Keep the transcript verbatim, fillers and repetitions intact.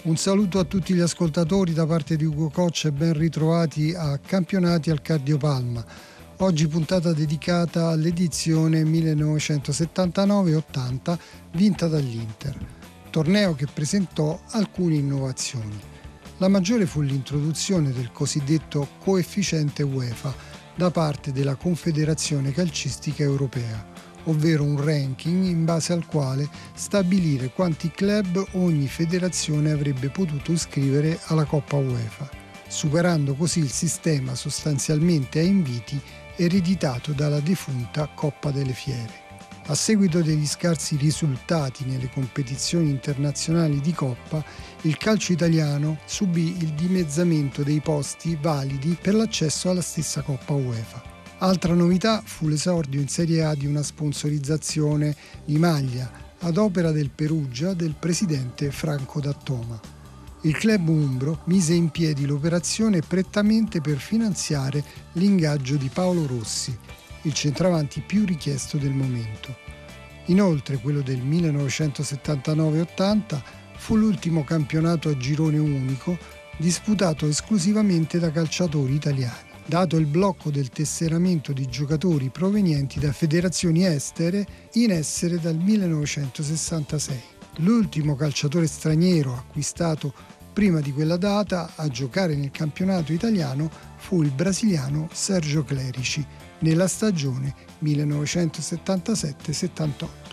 Un saluto a tutti gli ascoltatori da parte di Ugo Coccia e ben ritrovati a Campionati al Cardiopalma. Oggi puntata dedicata all'edizione millenovecentosettantanove ottanta vinta dall'Inter, torneo che presentò alcune innovazioni. La maggiore fu l'introduzione del cosiddetto coefficiente UEFA da parte della Confederazione Calcistica Europea, ovvero un ranking in base al quale stabilire quanti club ogni federazione avrebbe potuto iscrivere alla Coppa UEFA, superando così il sistema sostanzialmente a inviti ereditato dalla defunta Coppa delle Fiere. A seguito degli scarsi risultati nelle competizioni internazionali di Coppa, il calcio italiano subì il dimezzamento dei posti validi per l'accesso alla stessa Coppa UEFA. Altra novità fu l'esordio in Serie A di una sponsorizzazione di maglia ad opera del Perugia del presidente Franco D'Attoma. Il club umbro mise in piedi l'operazione prettamente per finanziare l'ingaggio di Paolo Rossi, il centravanti più richiesto del momento. Inoltre, quello del millenovecentosettantanove ottanta fu l'ultimo campionato a girone unico disputato esclusivamente da calciatori italiani, dato il blocco del tesseramento di giocatori provenienti da federazioni estere in essere dal millenovecentosessantasei. L'ultimo calciatore straniero acquistato prima di quella data a giocare nel campionato italiano fu il brasiliano Sergio Clerici nella stagione millenovecentosettantasette settantotto.